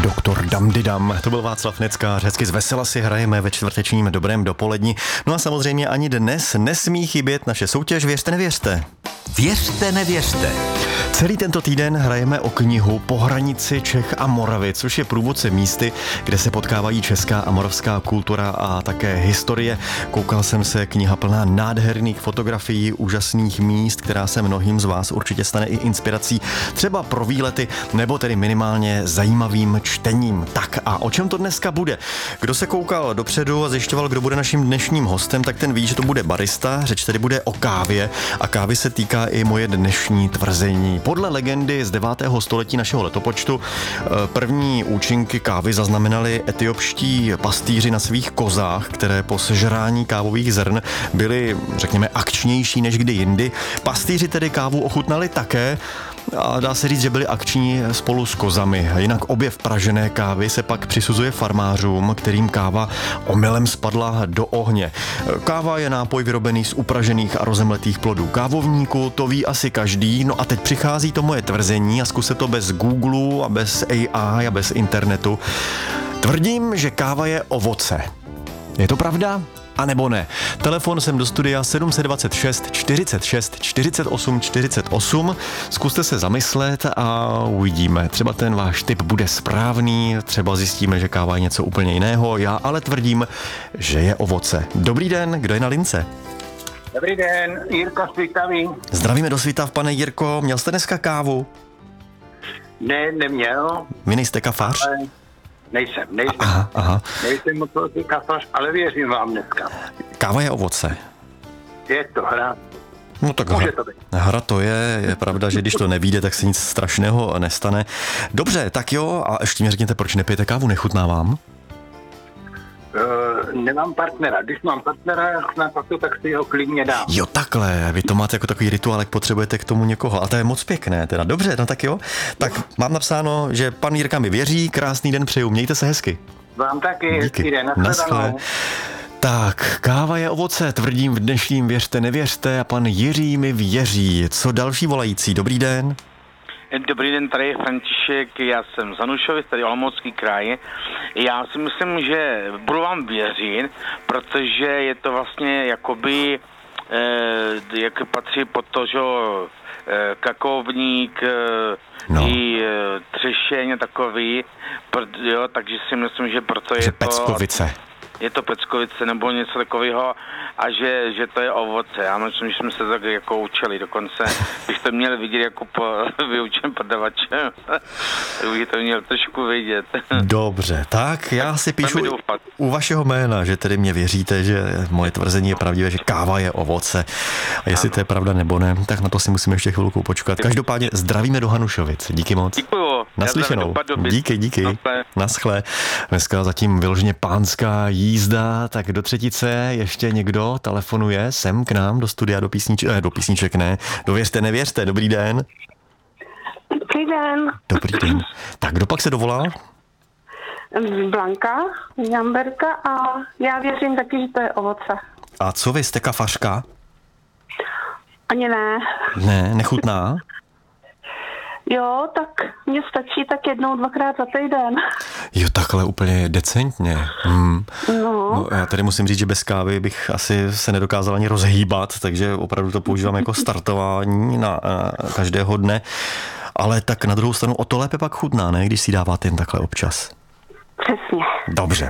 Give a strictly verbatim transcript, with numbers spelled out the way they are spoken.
Doktor Damdidam, to byl Václav Neckář, hezky zvesela si hrajeme ve čtvrtečním dobrém dopoledni. No a samozřejmě ani dnes nesmí chybět naše soutěž Věřte, nevěřte. Věřte, nevěřte. Celý tento týden hrajeme o knihu Po hranici Čech a Moravy, což je průvodce místy, kde se potkávají česká a moravská kultura a také historie. Koukal jsem se, kniha plná nádherných fotografií, úžasných míst, která se mnohým z vás určitě stane i inspirací, třeba pro výlety, nebo tedy minimálně zajímavým čtením. Tak a o čem to dneska bude? Kdo se koukal dopředu a zjišťoval, kdo bude naším dnešním hostem, tak ten ví, že to bude barista, řeč tedy bude o kávě a kávy se týká i moje dnešní tvrzení. Podle legendy z devátého století našeho letopočtu první účinky kávy zaznamenali etiopští pastýři na svých kozách, které po sežrání kávových zrn byly, řekněme, akčnější než kdy jindy. Pastýři tedy kávu ochutnali také a dá se říct, že byli akční spolu s kozami. Jinak objev pražené kávy se pak přisuzuje farmářům, kterým káva omylem spadla do ohně. Káva je nápoj vyrobený z upražených a rozemletých plodů kávovníku, to ví asi každý. No a teď přichází to moje tvrzení a zkuste to bez Google a bez A I a bez internetu. Tvrdím, že káva je ovoce. Je to pravda? A nebo ne? Telefon sem do studia sedm dvacet šest čtyřicet šest čtyřicet osm čtyřicet osm. Zkuste se zamyslet a uvidíme. Třeba ten váš tip bude správný, třeba zjistíme, že káva je něco úplně jiného. Já ale tvrdím, že je ovoce. Dobrý den, kdo je na lince? Dobrý den, Jirko Svitavý. Zdravíme do Svitav, pane Jirko. Měl jste dneska kávu? Ne, neměl. Vy nejste kafář? Ale nejsem, nejsem. Aha, aha. Nejsem moc velký kafář, ale věřím vám dneska. Káva je ovoce. Je to hra. No tak Může hra, to být. hra to je, je pravda, že když to nevíde, tak se nic strašného nestane. Dobře, tak jo, a ještě mi řekněte, proč nepijete kávu, nechutná vám? Uh, nemám partnera. Když mám partnera na pasu, tak si ho klidně dám. Jo, takhle, vy to máte jako takový rituálek, potřebujete k tomu někoho. A to je moc pěkné, teda dobře, no tak jo. Tak mám napsáno, že pan Jirka mi věří, krásný den přeju, mějte se hezky. Vám taky, hezký Díky, den, naschle. nashledanou. Tak, káva je ovoce, tvrdím v dnešním Věřte, nevěřte a pan Jiří mi věří. Co další volající, dobrý den. Dobrý den, tady je František, já jsem z Hanušovic, tady Olomoucký kraj. Já si myslím, že budu vám věřit, protože je to vlastně jakoby, eh, jak patří pod to, že eh, kakovník, eh, No. i eh, třešeň a takový, pr- jo, takže si myslím, že proto je Že to... Peckovice. Je to Peckovice nebo něco takového a že, že to je ovoce. Já myslím, že jsme se tak jako učili dokonce. Bych to měl vidět jako po vyučen prodavačem. Bych to měl trošku vidět. Dobře, tak já si píšu u vašeho jména, že tedy mě věříte, že moje tvrzení je pravdivé, že káva je ovoce. A jestli ano. To je pravda nebo ne, tak na to si musíme ještě chvilku počkat. Každopádně zdravíme do Hanušovic. Díky moc. Děkuju. Naslyšenou. Díky, díky. Naschle. Dneska zatím vyloženě pánská jízda, tak do třetice ještě někdo telefonuje sem k nám do studia, do písniček, eh, do písniček ne, do Věřte, nevěřte, dobrý den. Dobrý den. Dobrý den. Tak kdo pak se dovolal? Blanka, Jamberka a já věřím taky, že to je ovoce. A co vy, jste kafařka? Ani ne. Ne, nechutná? Jo, tak mně stačí tak jednou, dvakrát za týden. Jo, takhle úplně decentně. Hmm. No. No, já tady musím říct, že bez kávy bych asi se nedokázal ani rozhýbat, takže opravdu to používám jako startování na, na každého dne. Ale tak na druhou stranu o to lépe pak chutná, ne? Když si dáváte jen takhle občas. Přesně. Dobře.